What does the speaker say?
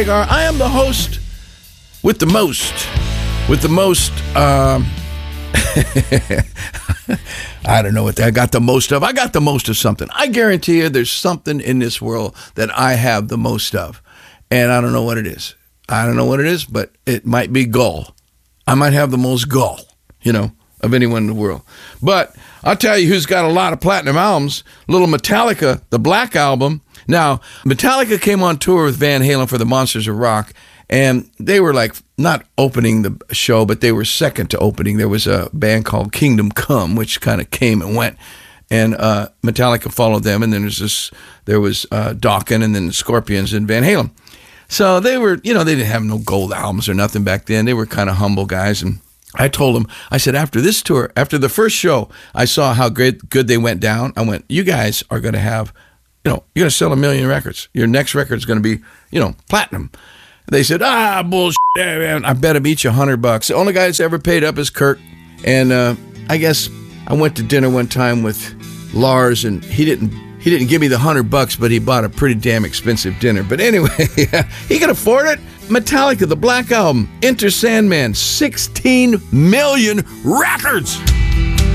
I am the host with the most. I don't know what I got the most of. I got the most of something. I guarantee you there's something in this world that I have the most of. And I don't know what it is. But it might be gall. I might have the most gall, of anyone in the world. But I'll tell you who's got a lot of platinum albums. Little Metallica, the Black Album. Now, Metallica came on tour with Van Halen for the Monsters of Rock, and they were like not opening the show, but they were second to opening. There was a band called Kingdom Come, which kind of came and went, and Metallica followed them, and then there was Dokken, and then the Scorpions and Van Halen. So they were, they didn't have no gold albums or nothing back then. They were kind of humble guys, and I told them, I said, after this tour, after the first show, I saw how good they went down. I went, you guys are going to have, you're going to sell 1 million records. Your next record is going to be, platinum. They said, bullshit, man. I bet I beat you $100. The only guy that's ever paid up is Kurt. And I guess I went to dinner one time with Lars, and he didn't give me the $100, but he bought a pretty damn expensive dinner. But anyway, he could afford it. Metallica, the Black Album, Enter Sandman, 16 million records.